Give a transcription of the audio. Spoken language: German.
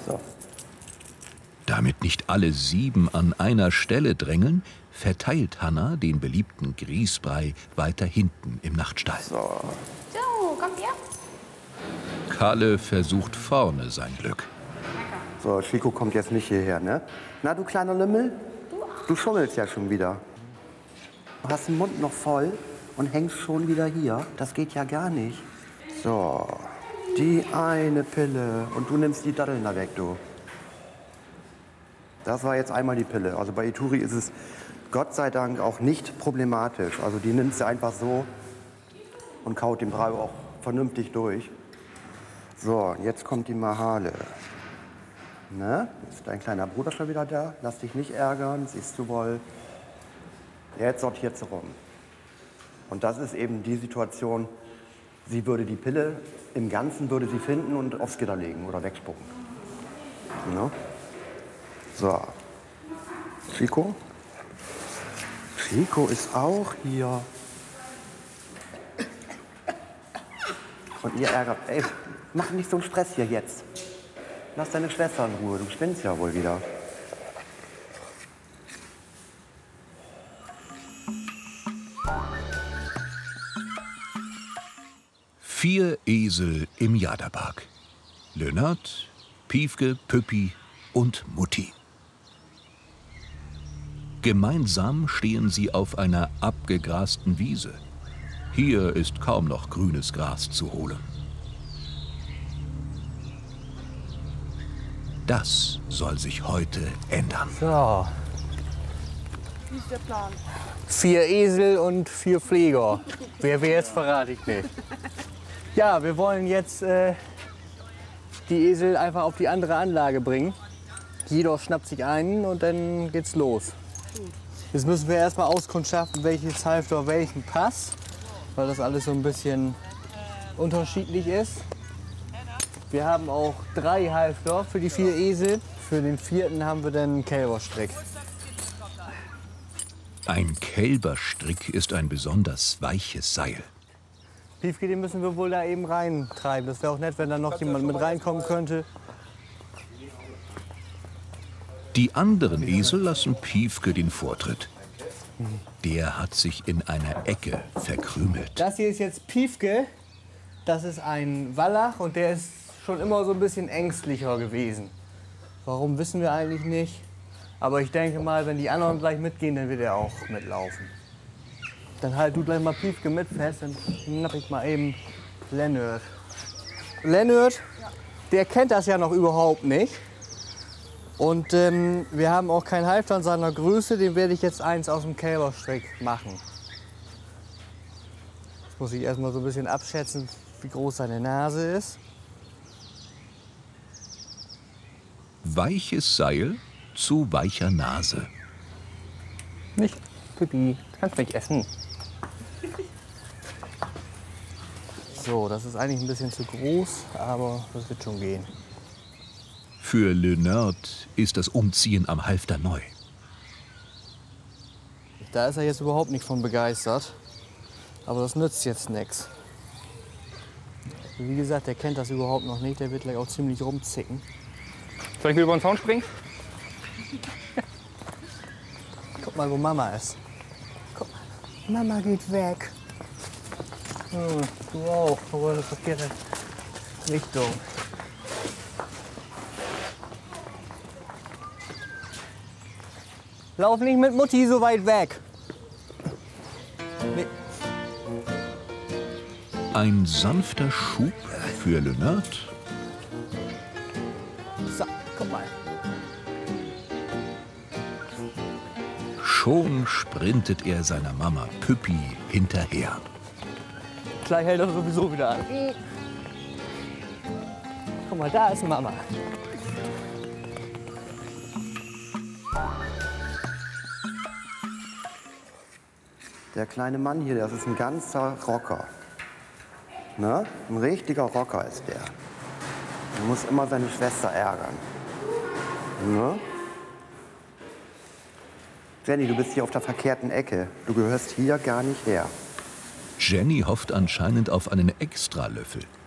So. Damit nicht alle 7 an einer Stelle drängeln, verteilt Hanna den beliebten Grießbrei weiter hinten im Nachtstall. So. So, kommt ihr? Kalle versucht vorne sein Glück. So, Chico kommt jetzt nicht hierher, ne? Na, du kleiner Lümmel? Du schummelst ja schon wieder. Du hast den Mund noch voll und hängst schon wieder hier. Das geht ja gar nicht. So, die eine Pille. Und du nimmst die Datteln da weg, du. Das war jetzt einmal die Pille. Also bei Ituri ist es Gott sei Dank auch nicht problematisch. Also die nimmt sie einfach so und kaut den Brei auch vernünftig durch. So, jetzt kommt die Mahale. Ne? Ist dein kleiner Bruder schon wieder da? Lass dich nicht ärgern, siehst du wohl. Jetzt sortiert sie rum. Und das ist eben die Situation, sie würde die Pille im Ganzen würde sie finden und aufs Gitter legen oder wegspucken. Ne? So. Chico? Chico ist auch hier. Und ihr ärgert. Ey, mach nicht so einen Stress hier jetzt. Lass deine Schwester in Ruhe, du spinnst ja wohl wieder. Vier Esel im Jaderpark. Lennart, Piefke, Püppi und Mutti. Gemeinsam stehen sie auf einer abgegrasten Wiese. Hier ist kaum noch grünes Gras zu holen. Das soll sich heute ändern. So. Wie ist der Plan? 4 Esel und 4 Pfleger. Wer jetzt, verrate ich nicht. Ja, wir wollen jetzt die Esel einfach auf die andere Anlage bringen. Jeder schnappt sich einen und dann geht's los. Jetzt müssen wir erstmal auskundschaften, welches Halfter welchen passt, weil das alles so ein bisschen unterschiedlich ist. Wir haben auch 3 Halfter für die 4 Esel. Für den 4. haben wir dann einen Kälberstrick. Ein Kälberstrick ist ein besonders weiches Seil. Piefke, den müssen wir wohl da eben reintreiben. Das wäre auch nett, wenn da noch jemand mit reinkommen könnte. Die anderen Esel lassen Piefke den Vortritt. Der hat sich in einer Ecke verkrümelt. Das hier ist jetzt Piefke. Das ist ein Wallach und der ist schon immer so ein bisschen ängstlicher gewesen. Warum, wissen wir eigentlich nicht. Aber ich denke mal, wenn die anderen gleich mitgehen, dann wird er auch mitlaufen. Dann halt du gleich mal Piefke mit fest, dann schnapp ich mal eben Lennart. Lennart, der kennt das ja noch überhaupt nicht. Und wir haben auch kein Halfter in seiner Größe, den werde ich jetzt eins aus dem Kälberstrick machen. Jetzt muss ich erstmal so ein bisschen abschätzen, wie groß seine Nase ist. Weiches Seil zu weicher Nase. Nicht, Pippi, kannst mich essen. So, das ist eigentlich ein bisschen zu groß, aber das wird schon gehen. Für Lennart ist das Umziehen am Halfter neu. Da ist er jetzt überhaupt nicht von begeistert. Aber das nützt jetzt nichts. Wie gesagt, der kennt das überhaupt noch nicht. Der wird gleich auch ziemlich rumzicken. Soll ich wieder über den Zaun springen? Guck mal, wo Mama ist. Guck mal. Mama geht weg. Du auch, aber das verkehrte Richtung. Lauf nicht mit Mutti so weit weg. Nee. Ein sanfter Schub für Lennart. So, guck mal. Schon sprintet er seiner Mama Püppi hinterher. Gleich hält er sowieso wieder an. Guck mal, da ist Mama. Der kleine Mann hier, das ist ein ganzer Rocker. Ne? Ein richtiger Rocker ist der. Er muss immer seine Schwester ärgern. Ne? Jenny, du bist hier auf der verkehrten Ecke. Du gehörst hier gar nicht her. Jenny hofft anscheinend auf einen Extralöffel.